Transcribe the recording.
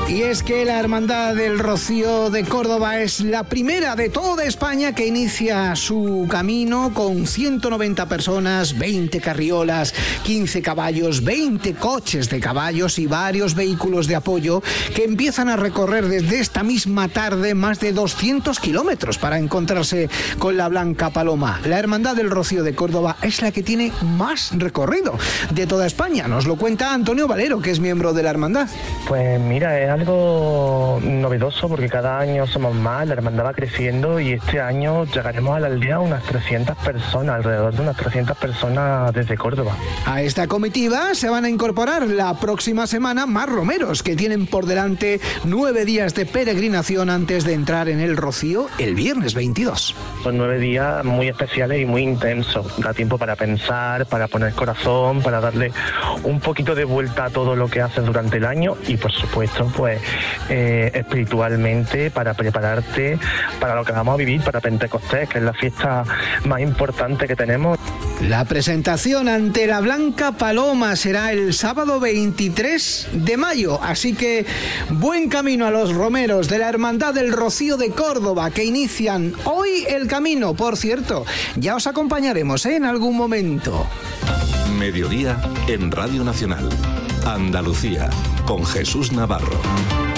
Y es que la Hermandad del Rocío de Córdoba es la primera de toda España que inicia su camino con 190 personas, 20 carriolas, 15 caballos, 20 coches de caballos y varios vehículos de apoyo que empiezan a recorrer desde esta misma tarde más de 200 kilómetros para encontrarse con la Blanca Paloma. La Hermandad del Rocío de Córdoba es la que tiene más recorrido de toda España. Nos lo cuenta Antonio Valero, que es miembro de la Hermandad. Pues mira, es algo novedoso porque cada año somos más, la hermandad va creciendo y este año llegaremos a la aldea a unas 300 personas, alrededor de unas 300 personas desde Córdoba. A esta comitiva se van a incorporar la próxima semana más romeros, que tienen por delante 9 días de peregrinación antes de entrar en el Rocío el viernes 22. Son 9 días muy especiales y muy intensos. Da tiempo para pensar, para poner corazón, para darle un poquito de vuelta a todo lo que haces durante el año y por supuesto pues espiritualmente para prepararte para lo que vamos a vivir, para Pentecostés, que es la fiesta más importante que tenemos. La presentación ante la Blanca Paloma será el sábado 23 de mayo, así que buen camino a los romeros de la Hermandad del Rocío de Córdoba que inician hoy el camino. Por cierto, ya os acompañaremos en algún momento. Mediodía en Radio Nacional. Andalucía, con Jesús Navarro.